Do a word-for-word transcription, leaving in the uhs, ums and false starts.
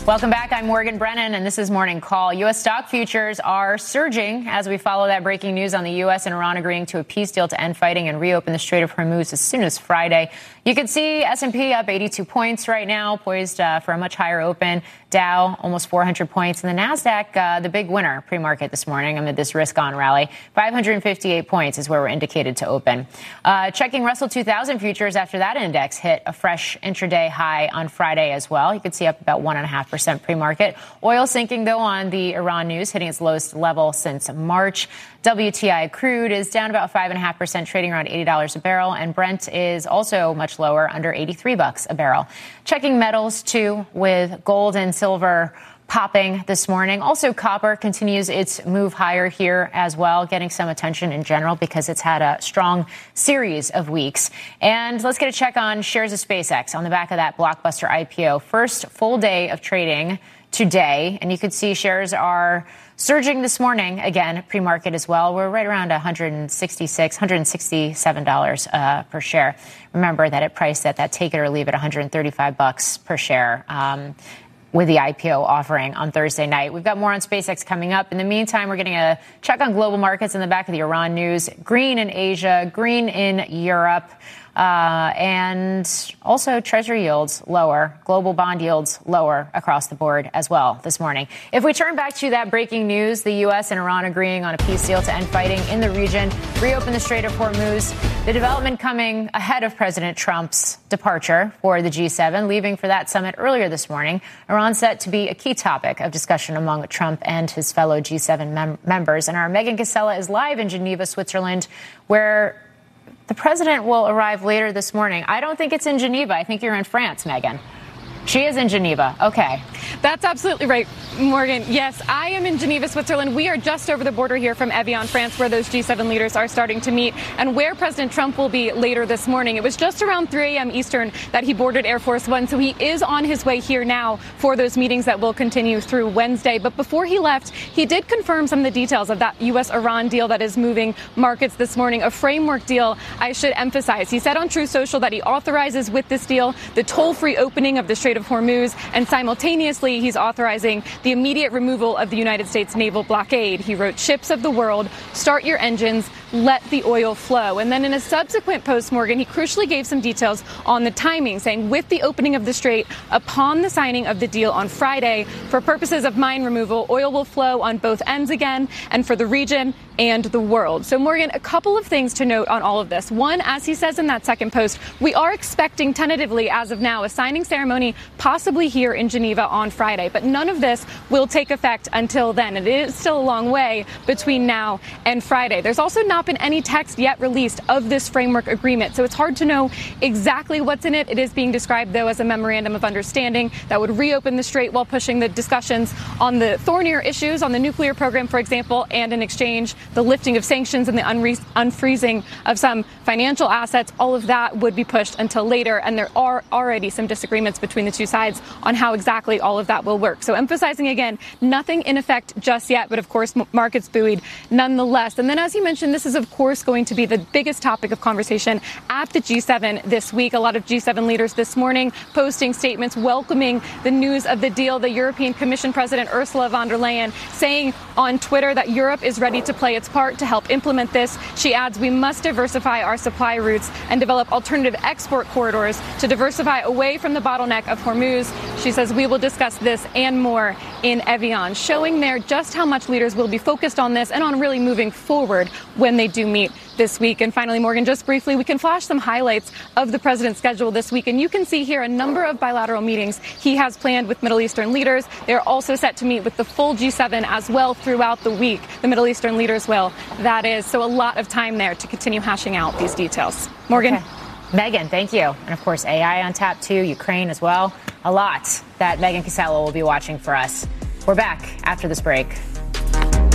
Welcome back. I'm Morgan Brennan, and this is Morning Call. U S stock futures are surging as we follow that breaking news on the U S and Iran agreeing to a peace deal to end fighting and reopen the Strait of Hormuz as soon as Friday. You can see S and P up eighty-two points right now, poised uh, for a much higher open. Dow almost four hundred points, and the Nasdaq, uh, the big winner pre-market this morning amid this risk-on rally. five hundred fifty-eight points is where we're indicated to open. Uh, checking Russell two thousand futures after that index hit a fresh intraday high on Friday as well. You could see up about one and a half percent pre-market. Oil sinking though on the Iran news, hitting its lowest level since March. W T I crude is down about five and a half percent, trading around eighty dollars a barrel, and Brent is also much lower, under eighty-three bucks a barrel. Checking metals too, with gold and silver popping this morning. Also, copper continues its move higher here as well, getting some attention in general because it's had a strong series of weeks. And let's get a check on shares of SpaceX on the back of that blockbuster I P O. First full day of trading today, and you can see shares are surging this morning, again, pre-market as well. We're right around one hundred sixty-six, one hundred sixty-seven dollars uh, per share. Remember that it priced at that take it or leave it one hundred thirty-five bucks per share. Um, with the I P O offering on Thursday night. We've got more on SpaceX coming up. In the meantime, we're getting a check on global markets in the back of the Iran news. Green in Asia, green in Europe, uh, and also Treasury yields lower, global bond yields lower across the board as well this morning. If we turn back to that breaking news, the U S and Iran agreeing on a peace deal to end fighting in the region, reopen the Strait of Hormuz. The development coming ahead of President Trump's departure for the G seven, leaving for that summit earlier this morning. Iran set to be a key topic of discussion among Trump and his fellow G seven mem- members. And our Megan Casella is live in Geneva, Switzerland, where the president will arrive later this morning. I don't think it's in Geneva. I think you're in France, Megan. She is in Geneva. Okay. That's absolutely right, Morgan. Yes, I am in Geneva, Switzerland. We are just over the border here from Evian, France, where those G seven leaders are starting to meet and where President Trump will be later this morning. It was just around three a.m. Eastern that he boarded Air Force One, so he is on his way here now for those meetings that will continue through Wednesday. But before he left, he did confirm some of the details of that U S Iran deal that is moving markets this morning, a framework deal, I should emphasize. He said on Truth Social that he authorizes with this deal the toll-free opening of the Strait of Hormuz, and simultaneously he's authorizing the immediate removal of the United States naval blockade. He wrote, "Ships of the world, start your engines, let the oil flow." And then in a subsequent post, Morgan, he crucially gave some details on the timing, saying with the opening of the strait, upon the signing of the deal on Friday, for purposes of mine removal, oil will flow on both ends again, and for the region and the world. So, Morgan, a couple of things to note on all of this. One, as he says in that second post, we are expecting tentatively, as of now, a signing ceremony possibly here in Geneva on Friday. But none of this will take effect until then. It is still a long way between now and Friday. There's also not been any text yet released of this framework agreement, so it's hard to know exactly what's in it. It is being described, though, as a memorandum of understanding that would reopen the strait while pushing the discussions on the thornier issues, on the nuclear program, for example, and in exchange, the lifting of sanctions and the unre- unfreezing of some financial assets. All of that would be pushed until later, and there are already some disagreements between the two sides on how exactly all of that will work. So emphasizing again, nothing in effect just yet, but of course, markets buoyed nonetheless. And then, as you mentioned, this is of course going to be the biggest topic of conversation at the G seven this week. A lot of G seven leaders this morning posting statements welcoming the news of the deal. The European Commission President Ursula von der Leyen saying on Twitter that Europe is ready to play its part to help implement this. She adds, we must diversify our supply routes and develop alternative export corridors to diversify away from the bottleneck of Hormuz. She says we will discuss this and more in Evian, showing there just how much leaders will be focused on this and on really moving forward when they do meet this week. And finally, Morgan, just briefly, we can flash some highlights of the president's schedule this week. And you can see here a number of bilateral meetings he has planned with Middle Eastern leaders. They're also set to meet with the full G seven as well throughout the week. The Middle Eastern leaders will, that is. So a lot of time there to continue hashing out these details. Morgan. Okay. Megan, thank you. And of course, A I on tap too, Ukraine as well. A lot that Megan Casella will be watching for us. We're back after this break.